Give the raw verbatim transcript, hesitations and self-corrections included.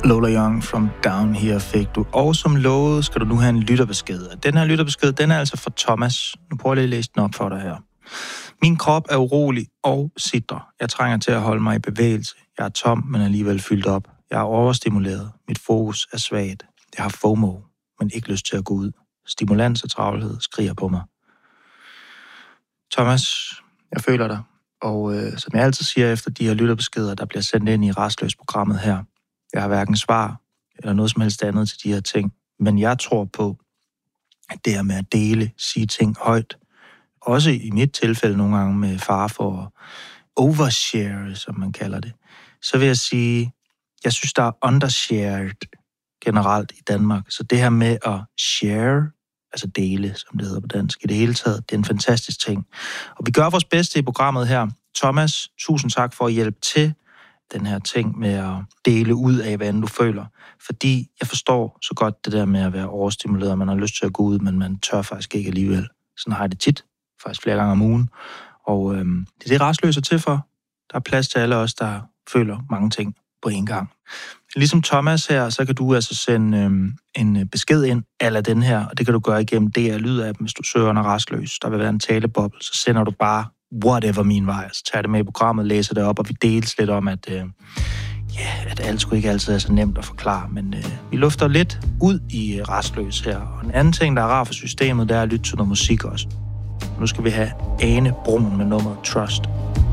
Lola Young from Down Here fik du. Og som lovet skal du nu have en lytterbesked. Den her lytterbesked, den er altså fra Thomas. Nu prøver jeg lige at læse den op for dig her. Min krop er urolig og sidder. Jeg trænger til at holde mig i bevægelse. Jeg er tom, men alligevel fyldt op. Jeg er overstimuleret. Mit fokus er svagt. Jeg har FOMO, men ikke lyst til at gå ud. Stimulans og travlhed skriger på mig. Thomas, jeg føler dig. Og øh, som jeg altid siger efter de her lytterbeskeder, der bliver sendt ind i Rastløs-programmet her, jeg har hverken svar eller noget som helst andet til de her ting. Men jeg tror på, at det her med at dele, sige ting højt, også i mit tilfælde nogle gange med far for overshare, som man kalder det, så vil jeg sige, jeg synes, der er undershared generelt i Danmark. Så det her med at share, altså dele, som det hedder på dansk, i det hele taget, det er en fantastisk ting. Og vi gør vores bedste i programmet her. Thomas, tusind tak for at hjælpe til den her ting med at dele ud af, hvad du føler. Fordi jeg forstår så godt det der med at være overstimuleret, man har lyst til at gå ud, men man tør faktisk ikke alligevel. Sådan har jeg det tit, faktisk flere gange om ugen. Og øhm, det er det, Rastløs er til for. Der er plads til alle os, der føler mange ting på én gang. Ligesom Thomas her, så kan du altså sende øhm, en besked ind, eller den her, og det kan du gøre igennem D R Lyd-appen, hvis du søger under Rastløs. Der vil være en taleboble, så sender du bare whatever min vej. Så tager det med i programmet, læser det op, og vi deles lidt om, at, øh, yeah, at alt skulle ikke altid er så nemt at forklare. Men øh, vi lufter lidt ud i øh, Rastløs her. Og en anden ting, der er rar for systemet, det er at lytte til noget musik også. Nu skal vi have Ane Brun med nummeret Trust.